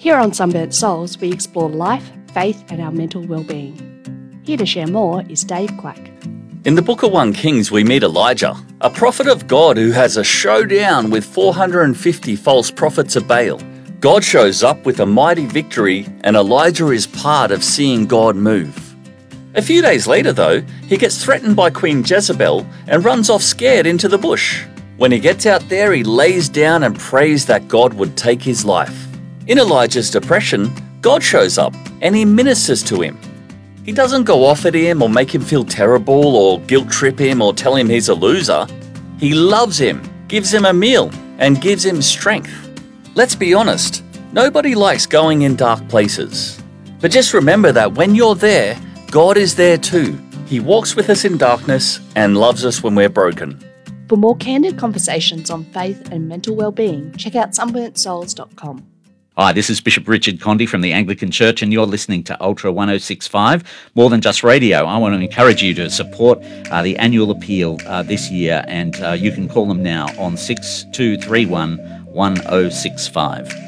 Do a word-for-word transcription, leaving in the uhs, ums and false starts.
Here on Sunburnt Souls, we explore life, faith, and our mental well-being. Here to share more is Dave Quack. In the book of First Kings, we meet Elijah, a prophet of God who has a showdown with four hundred fifty false prophets of Baal. God shows up with a mighty victory, and Elijah is part of seeing God move. A few days later, though, he gets threatened by Queen Jezebel and runs off scared into the bush. When he gets out there, he lays down and prays that God would take his life. In Elijah's depression, God shows up and he ministers to him. He doesn't go off at him or make him feel terrible or guilt trip him or tell him he's a loser. He loves him, gives him a meal, and gives him strength. Let's be honest, nobody likes going in dark places. But just remember that when you're there, God is there too. He walks with us in darkness and loves us when we're broken. For more candid conversations on faith and mental well-being, check out sunburnt souls dot com. Hi, this is Bishop Richard Condy from the Anglican Church, and you're listening to Ultra one oh six point five, More Than Just Radio. I want to encourage you to support uh, the annual appeal uh, this year, and uh, you can call them now on six two three one, one oh six five.